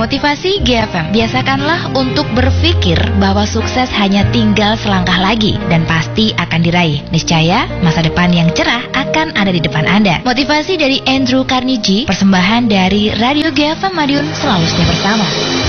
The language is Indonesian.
Motivasi GFM, biasakanlah untuk berpikir bahwa sukses hanya tinggal selangkah lagi dan pasti akan diraih. Niscaya, masa depan yang cerah akan ada di depan Anda. Motivasi dari Andrew Carnegie, persembahan dari Radio GFM Madiun, selalu setia bersama.